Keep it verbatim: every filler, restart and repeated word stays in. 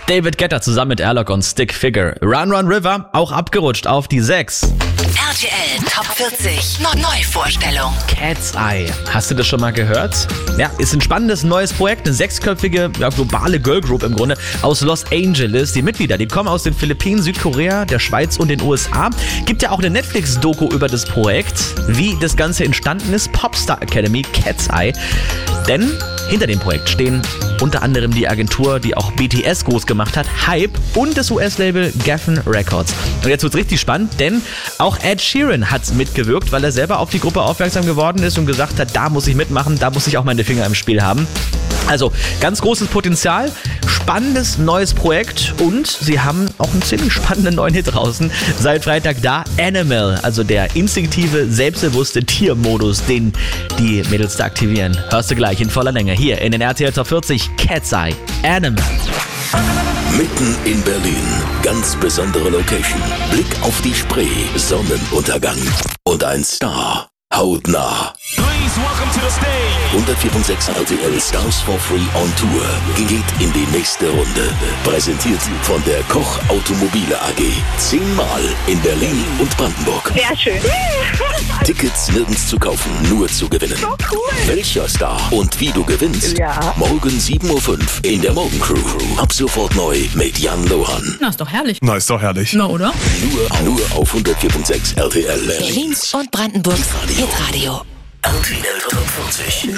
David Guetta zusammen mit Airlock und Stick Figure. Run Run River auch abgerutscht auf die sechs. R T L Top vierzig Neuvorstellung. Cat's Eye. Hast du das schon mal gehört? Ja, ist ein spannendes neues Projekt. Eine sechsköpfige, ja, globale Girlgroup im Grunde aus Los Angeles. Die Mitglieder, die kommen aus den Philippinen, Südkorea, der Schweiz und den U S A. Gibt ja auch eine Netflix-Doku über das Projekt, wie das Ganze entstanden ist. Popstar Academy, Cat's Eye. Denn hinter dem Projekt stehen unter anderem die Agentur, die auch B T S groß gemacht hat, Hype, und das U S-Label Geffen Records. Und jetzt wird's richtig spannend, denn auch Ed Sheeran hat mitgewirkt, weil er selber auf die Gruppe aufmerksam geworden ist und gesagt hat, da muss ich mitmachen, da muss ich auch meine Finger im Spiel haben. Also ganz großes Potenzial, spannendes neues Projekt und sie haben auch einen ziemlich spannenden neuen Hit draußen. Seit Freitag da, Animal, also der instinktive, selbstbewusste Tiermodus, den die Mädels da aktivieren. Hörst du gleich in voller Länge hier in den R T L Top vierzig, Cat's Eye, Animal. Mitten in Berlin, ganz besondere Location, Blick auf die Spree, Sonnenuntergang und ein Star, hautnah. Please welcome to the stage. hundertvier Komma sechs R T L Stars for Free on Tour geht in die nächste Runde. Präsentiert von der Koch Automobile A G. Zehnmal in Berlin und Brandenburg. Sehr schön. Tickets nirgends zu kaufen, nur zu gewinnen. So cool. Welcher Star und wie du gewinnst? Ja. Morgen sieben Uhr fünf in der Morgencrew. Ab sofort neu mit Jan Lohan. Na, ist doch herrlich. Na, ist doch herrlich. Na, oder? Nur, nur auf hundertvier Komma sechs R T L. Berlins und Brandenburgs Hitradio. R T L Top vierzig.